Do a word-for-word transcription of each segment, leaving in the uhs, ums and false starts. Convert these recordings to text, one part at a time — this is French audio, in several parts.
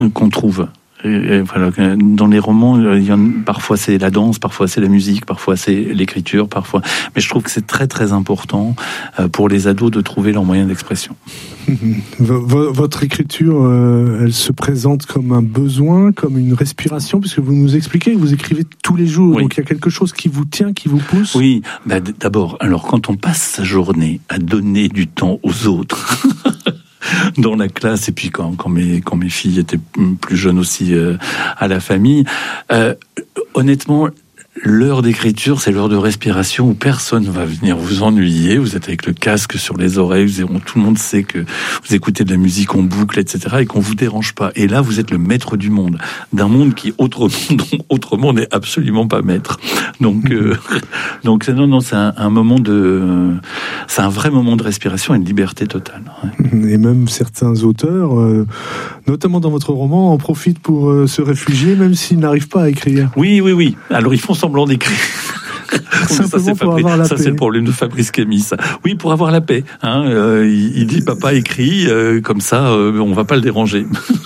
qu'on trouve. Et, et voilà, dans les romans, il y en, parfois c'est la danse, parfois c'est la musique, parfois c'est l'écriture, parfois. Mais je trouve que c'est très très important pour les ados de trouver leur moyen d'expression. Votre écriture, euh, elle se présente comme un besoin, comme une respiration, puisque vous nous expliquez que vous écrivez tous les jours. Oui. Donc il y a quelque chose qui vous tient, qui vous pousse. Oui, bah, d'abord, alors quand on passe sa journée à donner du temps aux autres. Dans la classe, et puis quand, quand, mes, quand mes filles étaient plus jeunes aussi euh, à la famille, euh, honnêtement, l'heure d'écriture, c'est l'heure de respiration où personne ne va venir vous ennuyer. Vous êtes avec le casque sur les oreilles, vous, tout le monde sait que vous écoutez de la musique en boucle, et cetera, et qu'on vous dérange pas. Et là, vous êtes le maître du monde, d'un monde qui autrement, autrement n'est absolument pas maître. Donc, euh, donc non, non, c'est un, un moment de, c'est un vrai moment de respiration et de liberté totale. Ouais. Et même certains auteurs, euh, notamment dans votre roman, en profitent pour euh, se réfugier, même s'ils n'arrivent pas à écrire. Oui, oui, oui. Alors ils font semblant d'écrire. Simplement ça, c'est, pour Fabri- avoir la ça paix. C'est le problème de Fabrice Camis. Ça. Oui, pour avoir la paix. Hein, euh, il, il dit papa écrit, euh, comme ça, euh, on va pas le déranger.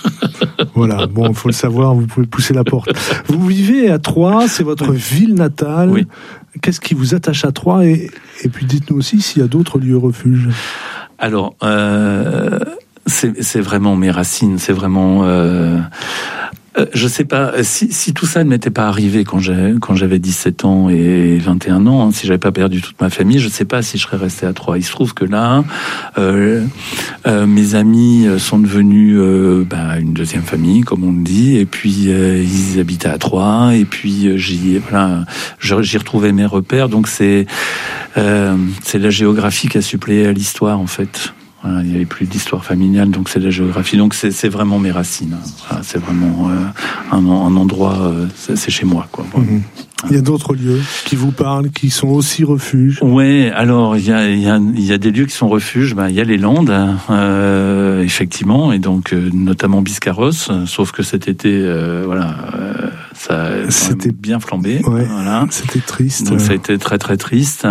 Voilà, bon, il faut le savoir, vous pouvez pousser la porte. Vous vivez à Troyes, c'est votre oui. ville natale. Oui. Qu'est-ce qui vous attache à Troyes et, et puis dites-nous aussi s'il y a d'autres lieux refuges. Alors, euh, c'est, c'est vraiment mes racines, c'est vraiment... Euh, Euh, je sais pas, si, si tout ça ne m'était pas arrivé quand, j'ai, quand j'avais dix-sept ans et vingt et un ans, hein, si j'avais pas perdu toute ma famille, je sais pas si je serais resté à Troyes. Il se trouve que là, euh, euh, mes amis sont devenus euh, bah, une deuxième famille, comme on le dit, et puis euh, ils habitaient à Troyes, et puis euh, j'y, voilà, j'y retrouvais mes repères, donc c'est, euh, c'est la géographie qui a suppléé à l'histoire, en fait. Voilà, il n'y avait plus d'histoire familiale, donc c'est de la géographie. Donc c'est, c'est vraiment mes racines. Voilà, c'est vraiment euh, un, un endroit, euh, c'est, c'est chez moi, quoi. Voilà. Mmh. Il y a d'autres lieux qui vous parlent, qui sont aussi refuges. Ouais, alors il y a, il y a, il y a des lieux qui sont refuges. Ben, il y a les Landes, euh, effectivement, et donc euh, notamment Biscarrosse. Sauf que cet été, euh, voilà, euh, ça a c'était bien flambé. Ouais, voilà. C'était triste. Donc ça a été très très triste.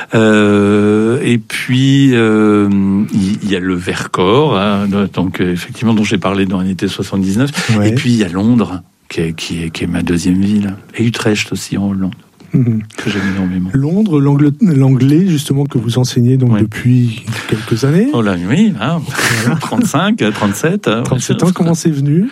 Euh, et puis euh, il y a le Vercors, hein, donc effectivement dont j'ai parlé dans l'été soixante-dix-neuf. Ouais. Et puis il y a Londres. Qui est, qui, est, qui est ma deuxième ville. Et Utrecht aussi en Hollande, mmh. que j'aime énormément. Londres, l'anglais justement que vous enseignez donc ouais. depuis quelques années. Oh là oui, hein. Voilà. trente-cinq, trente-sept. trente-sept ans, comment c'est venu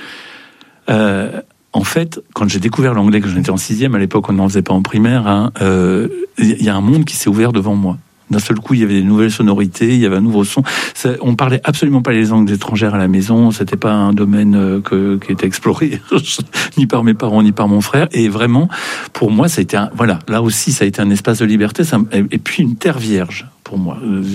euh, En fait, quand j'ai découvert l'anglais, que j'étais en sixième, à l'époque on n'en faisait pas en primaire, hein, euh, y a un monde qui s'est ouvert devant moi. D'un seul coup, il y avait des nouvelles sonorités, il y avait un nouveau son. Ça, on parlait absolument pas les langues étrangères à la maison. C'était pas un domaine que, qui était exploré ni par mes parents ni par mon frère. Et vraiment, pour moi, ça a été un, voilà, là aussi, ça a été un espace de liberté. Ça, et, et puis une terre vierge pour moi.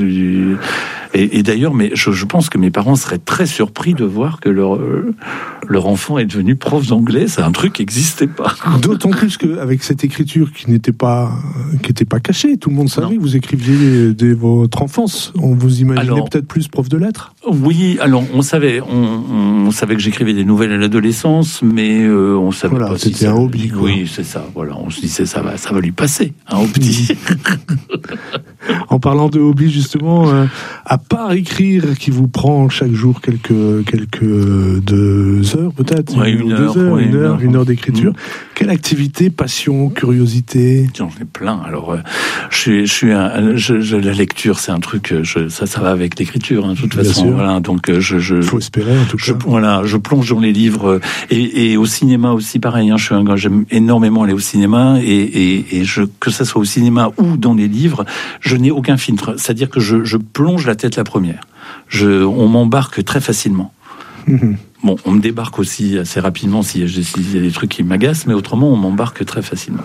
Et, et d'ailleurs, mais je, je pense que mes parents seraient très surpris de voir que leur euh, leur enfant est devenu prof d'anglais. C'est un truc qui n'existait pas. D'autant plus qu'avec cette écriture qui n'était pas qui n'était pas cachée, tout le monde savait non. que vous écriviez dès votre enfance. On vous imaginait alors, peut-être plus prof de lettres. Oui, alors on savait, on, on savait que j'écrivais des nouvelles à l'adolescence, mais euh, on savait voilà, pas c'était si ça, un hobby. Quoi. Oui, c'est ça. Voilà, on se disait ça va, ça va lui passer, un hobby. En parlant de hobby, justement, euh, à part écrire, qui vous prend chaque jour quelques quelques deux heures peut-être, ouais, une, une, une heure, heure, ouais, une heure, une heure d'écriture. Mmh. Quelle activité, passion, curiosité? J'en ai plein. Alors, euh, je suis, je suis, un, je, je, la lecture, c'est un truc, je, ça, ça va avec l'écriture, hein, de toute Bien façon. Sûr. Voilà, donc je, je. Faut espérer en tout cas. Je, voilà, je plonge dans les livres et, et au cinéma aussi, pareil. Hein, je suis un gars, j'aime énormément aller au cinéma et, et, et je, que ça soit au cinéma ou dans les livres, je n'ai aucun filtre. C'est-à-dire que je, je plonge la tête la première. Je, on m'embarque très facilement. Mmh. Bon, on me débarque aussi assez rapidement s'il y a, s'il y a des trucs qui m'agacent, mais autrement, on m'embarque très facilement.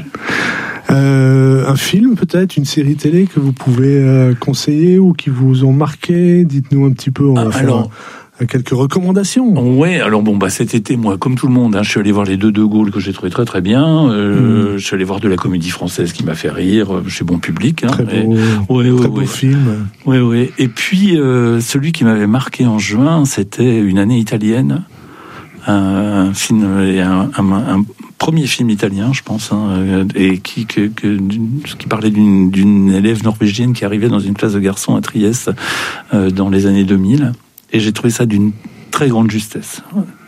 Euh, un film, peut-être, une série télé que vous pouvez euh, conseiller ou qui vous ont marqué? Dites-nous un petit peu. On va ah, alors, faire quelques recommandations. Ouais, alors bon, bah cet été, moi, comme tout le monde, hein, je suis allé voir les deux De Gaulle que j'ai trouvé très très bien. Euh, mmh. Je suis allé voir de la comédie française qui m'a fait rire chez Bon Public. Hein, très beau, et, ouais, ouais, très ouais, beau film. Oui, oui. Et puis euh, celui qui m'avait marqué en juin, c'était Une année italienne, un, un film, un, un, un premier film italien, je pense, hein, et qui, que, que, qui parlait d'une, d'une élève norvégienne qui arrivait dans une classe de garçons à Trieste euh, dans les années deux mille. Et j'ai trouvé ça d'une très grande justesse.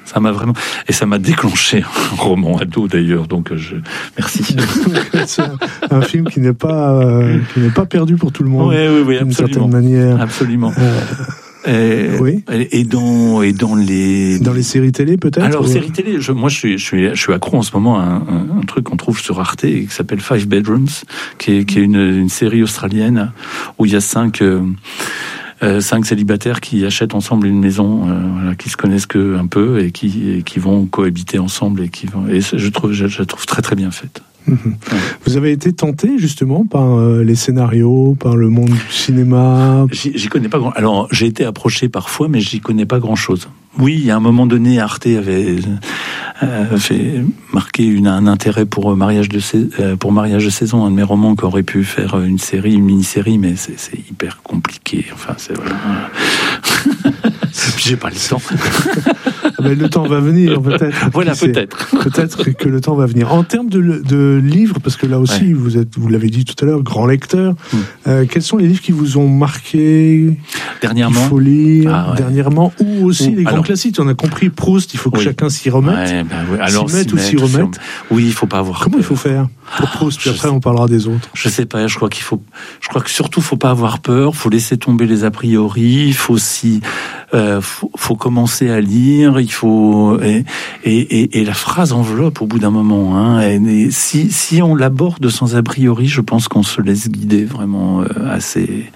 Ça m'a vraiment et ça m'a déclenché un roman ado d'ailleurs. Donc je merci. C'est un, un film qui n'est pas euh, qui n'est pas perdu pour tout le monde. Oui, oui, oui, absolument. D'une certaine manière. Absolument. Euh... Et, oui. et dans et dans les dans les séries télé peut-être. Alors ou... séries télé, je, moi je suis je suis je suis accro en ce moment à un, un, un truc qu'on trouve sur Arte qui s'appelle Five Bedrooms, qui est qui est une, une série australienne où il y a cinq euh, euh, cinq célibataires qui achètent ensemble une maison, euh, voilà, qui se connaissent que un peu et qui et qui vont cohabiter ensemble et qui vont et je trouve je, je la trouve très très bien faite. Mmh. Vous avez été tenté justement par euh, les scénarios, par le monde du cinéma. J'y, j'y connais pas grand. Alors j'ai été approché parfois, mais j'y connais pas grand chose. Oui, il y a un moment donné, Arte avait euh, fait marquer une, un intérêt pour mariage de euh, pour mariage de saison, un de mes romans qui aurait pu faire une série, une mini-série, mais c'est, c'est hyper compliqué. Enfin, c'est vraiment. Puis j'ai pas le temps. Mais le temps va venir, peut-être. Voilà, peut-être. Peut-être que le temps va venir. En termes de, de livres, parce que là aussi, ouais. vous êtes, vous l'avez dit tout à l'heure, grand lecteur. Mm. Euh, quels sont les livres qui vous ont marqué dernièrement? Il faut lire ah, ouais. dernièrement, ou aussi ou, les grands alors, classiques. On a compris Proust. Il faut que oui. chacun s'y remette. Ouais, ben oui. Alors, s'y mette ou s'y remette. Oui, il faut pas avoir. Comment peur. Il faut faire pour Proust? Puis après, sais, on parlera des autres. Je sais pas. Je crois qu'il faut. Je crois que surtout, faut pas avoir peur. Faut laisser tomber les a priori. Il faut aussi. Euh, faut, faut commencer à lire. Il faut. Et, et, et, et la phrase enveloppe au bout d'un moment. Hein, et, et si, si on l'aborde sans a priori, je pense qu'on se laisse guider vraiment euh, assez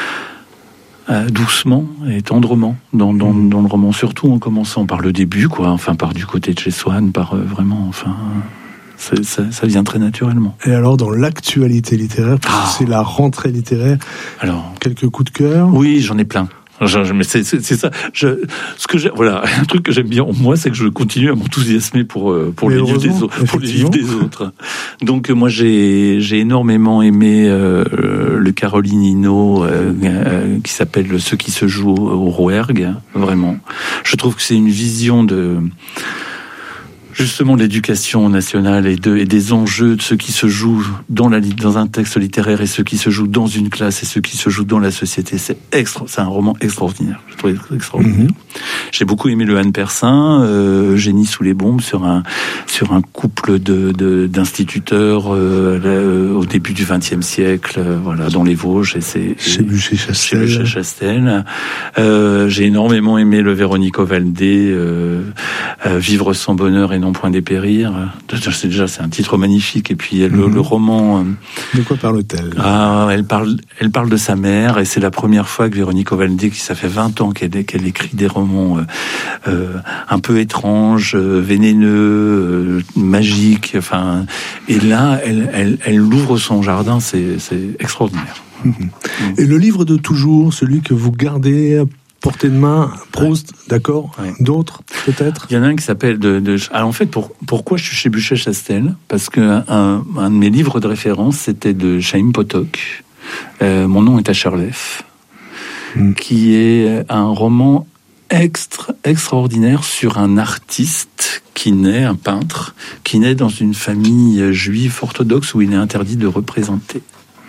euh, doucement et tendrement dans, dans, mmh. dans le roman. Surtout en commençant par le début, quoi. Enfin, par du côté de chez Swann, par euh, vraiment. Enfin, ça, ça, ça vient très naturellement. Et alors, dans l'actualité littéraire, parce que ah. c'est la rentrée littéraire. Alors, quelques coups de cœur. Oui, j'en ai plein. Je, mais c'est, c'est, c'est ça. Je, ce que j'ai, voilà, un truc que j'aime bien moi, c'est que je continue à m'enthousiasmer pour pour les livres des autres, pour les livres des autres. Donc moi, j'ai j'ai énormément aimé euh, le Caroline Hinault euh, euh, qui s'appelle Ceux qui se jouent au Rouergue. Vraiment, je trouve que c'est une vision de justement de l'éducation nationale et, de, et des enjeux de ceux qui se jouent dans, la, dans un texte littéraire et ceux qui se jouent dans une classe et ceux qui se jouent dans la société. C'est, extra, c'est un roman extraordinaire. Je trouve extraordinaire. Mm-hmm. J'ai beaucoup aimé le Anne Persin, euh, Génie sous les bombes, sur un, sur un couple de, de, d'instituteurs euh, là, au début du vingtième siècle, euh, voilà, dans les Vosges. Et c'est, chez Buchet-Chastel. Chez Buchet-Chastel. Euh, j'ai énormément aimé le Véronique Ovaldé, euh, euh, Vivre sans bonheur et non point dépérir. C'est déjà, c'est un titre magnifique. Et puis le, mmh. le roman. De quoi parle-t-elle? Ah, elle parle, elle parle de sa mère, et c'est la première fois que Véronique Ovaldé, qui ça fait vingt ans qu'elle, qu'elle écrit des romans euh, euh, un peu étranges, euh, vénéneux, euh, magiques. Enfin, et là, elle, elle, elle ouvre son jardin. C'est, c'est extraordinaire. Mmh. Mmh. Et le livre de toujours, celui que vous gardez portée de main, Proust, ouais. d'accord. Ouais. D'autres, peut-être. Il y en a un qui s'appelle de. de... Alors en fait, pour, pourquoi je suis chez Buchet-Chastel? Parce que un, un de mes livres de référence, c'était de Chaim Potok. Euh, Mon nom est à Charlef, mm. qui est un roman extra, extraordinaire sur un artiste qui naît, un peintre, qui naît dans une famille juive orthodoxe où il est interdit de représenter.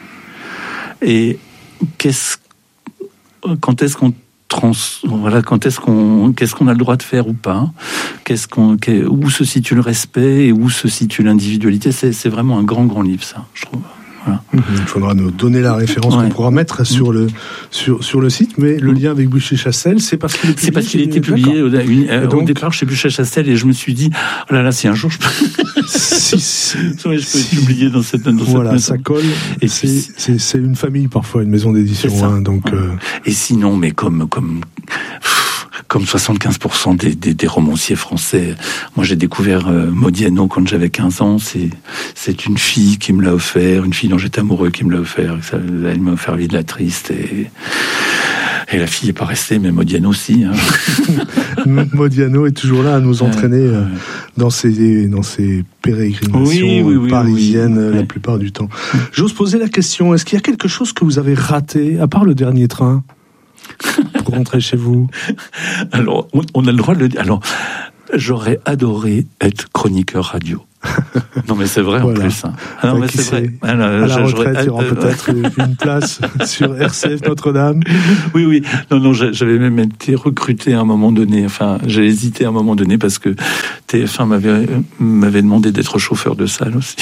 Et qu'est-ce, quand est-ce qu'on Trans, voilà, quand est-ce qu'on, qu'est-ce qu'on a le droit de faire ou pas, qu'est-ce qu'on, qu'est, où se situe le respect et où se situe l'individualité. C'est, c'est vraiment un grand, grand livre, ça, je trouve. Voilà. Il faudra nous donner la référence ouais. qu'on pourra mettre sur le, sur, sur le site, mais le lien avec Buchet-Chastel, c'est parce qu'il est publié. C'est parce qu'il a été publié au, une, donc, au départ chez Buchet-Chastel, et je me suis dit, oh là là, si un jour je peux, si, si, ouais, je peux si. être publié dans cette, dans voilà, cette maison. Ça colle. Et c'est, puis, c'est, c'est une famille parfois, une maison d'édition, hein, donc. Ouais. Euh... Et sinon, mais comme, comme. Comme soixante-quinze pour cent des, des, des romanciers français. Moi, j'ai découvert euh, Modiano quand j'avais quinze ans. C'est, c'est une fille qui me l'a offert, une fille dont j'étais amoureux qui me l'a offert. Ça, elle m'a offert Vie de la Triste. Et, et la fille n'est pas restée, mais Modiano aussi. Hein. Modiano est toujours là à nous entraîner euh, dans ses, dans ses pérégrinations oui, oui, oui, parisiennes oui, oui. la plupart du temps. J'ose poser la question, est-ce qu'il y a quelque chose que vous avez raté, à part le dernier train pour rentrer chez vous? Alors, on a le droit de le dire. Alors, j'aurais adoré être chroniqueur radio. Non mais c'est vrai voilà. En plus. Hein. Ah, non, enfin, mais c'est sait, vrai. À la je, retraite, je... il y aura peut-être une place sur R C F Notre-Dame. Oui, oui. Non, non, j'avais même été recruté à un moment donné. Enfin, j'ai hésité à un moment donné parce que T F un m'avait, m'avait demandé d'être chauffeur de salle aussi.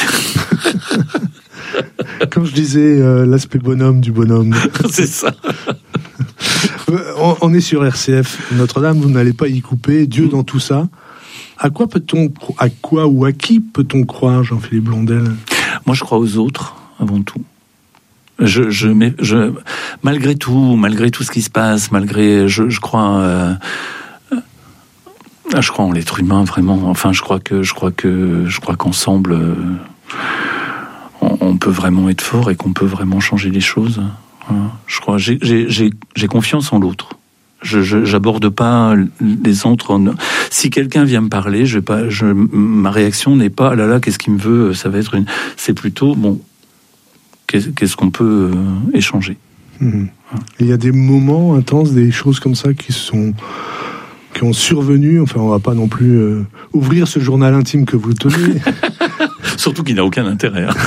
Quand je disais euh, l'aspect bonhomme du bonhomme. C'est ça. on, on est sur R C F Notre-Dame, vous n'allez pas y couper. Dieu dans tout ça. À quoi peut-on, à quoi ou à qui peut-on croire, Jean-Philippe Blondel ? Moi, je crois aux autres avant tout. Je, je, mais je, malgré tout, malgré tout ce qui se passe, malgré, je, je crois, euh, je crois en l'être humain vraiment. Enfin, je crois que, je crois que, je crois qu'ensemble, euh, on, on peut vraiment être fort et qu'on peut vraiment changer les choses. Voilà. Je crois, j'ai, j'ai, j'ai, j'ai confiance en l'autre. Je, je j'aborde pas les autres. En... Si quelqu'un vient me parler, je vais pas. Je, ma réaction n'est pas ah là là, qu'est-ce qu'il me veut. Ça va être une. C'est plutôt bon. Qu'est-ce, qu'est-ce qu'on peut euh, échanger. Mmh. Il y a des moments intenses, des choses comme ça qui sont qui ont survenu. Enfin, on va pas non plus euh, ouvrir ce journal intime que vous tenez. Surtout qu'il n'a aucun intérêt. Hein.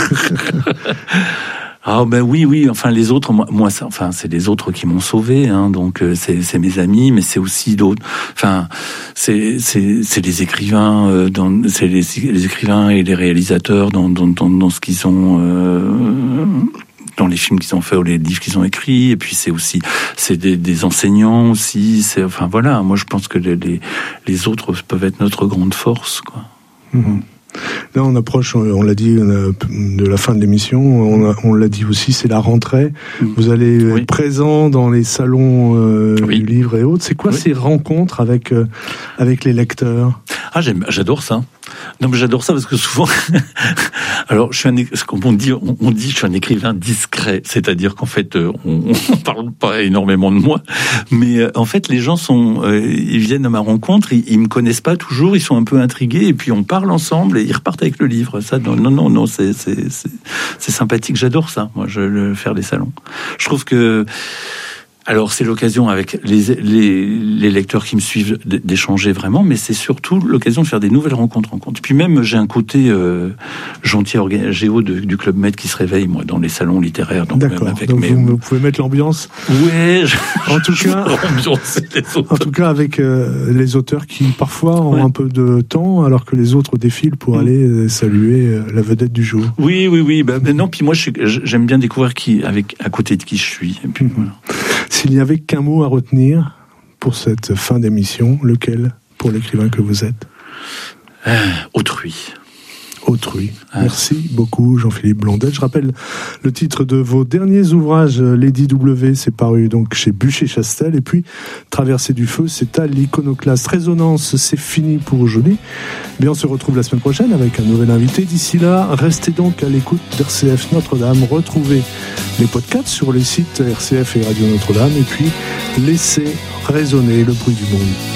Ah ben oui, oui. Enfin les autres, moi, moi ça, enfin c'est les autres qui m'ont sauvé. Hein, donc euh, c'est, c'est mes amis, mais c'est aussi d'autres. Enfin c'est c'est c'est les écrivains, euh, dans, c'est les, les écrivains et les réalisateurs dans dans dans, dans ce qu'ils ont. Euh, dans les films qu'ils ont fait ou les livres qu'ils ont écrits, et puis c'est aussi c'est des, des enseignants aussi. C'est enfin voilà. Moi je pense que les les, les autres peuvent être notre grande force, quoi. Mmh. Là, on approche, on l'a dit, de la fin de l'émission. On, a, on l'a dit aussi, c'est la rentrée. Vous allez oui. être présent dans les salons euh, oui. du livre et autres. C'est quoi oui. ces rencontres avec euh, avec les lecteurs ? Ah, j'aime, j'adore ça. Non, mais j'adore ça parce que souvent, alors je suis un, comme on dit, on, on dit, je suis un écrivain discret, c'est-à-dire qu'en fait, on, on parle pas énormément de moi, mais euh, en fait, les gens sont, euh, ils viennent à ma rencontre, ils, ils me connaissent pas toujours, ils sont un peu intrigués, et puis on parle ensemble et ils repartent avec le livre. Ça, non, non, non, non c'est, c'est, c'est, c'est sympathique. J'adore ça, moi, je le faire des salons. Je trouve que alors c'est l'occasion avec les, les, les lecteurs qui me suivent d'échanger vraiment, mais c'est surtout l'occasion de faire des nouvelles rencontres. rencontres. Puis même j'ai un côté euh, gentil géo de, du Club Med qui se réveille moi dans les salons littéraires. Donc d'accord. Même avec donc mes... vous, vous pouvez mettre l'ambiance. Ouais. Je, en tout je cas, en tout cas avec euh, les auteurs qui parfois ont ouais. un peu de temps alors que les autres défilent pour mmh. aller euh, saluer euh, la vedette du jour. Oui, oui, oui. Ben, ben non. Puis moi, je suis, j'aime bien découvrir qui, avec à côté de qui je suis. Et puis mmh. voilà. S'il n'y avait qu'un mot à retenir pour cette fin d'émission, lequel pour l'écrivain que vous êtes ? euh, Autrui. Autrui. Ah. Merci beaucoup Jean-Philippe Blondel. Je rappelle le titre de vos derniers ouvrages. Lady W, c'est paru donc chez Bûcher-Chastel, et puis Traversée du feu, c'est à l'Iconoclaste. Résonance, c'est fini pour aujourd'hui. Bien, on se retrouve la semaine prochaine avec un nouvel invité. D'ici là, restez donc à l'écoute d'R C F Notre-Dame. Retrouvez les podcasts sur les sites R C F et Radio Notre-Dame, et puis laissez résonner le bruit du monde.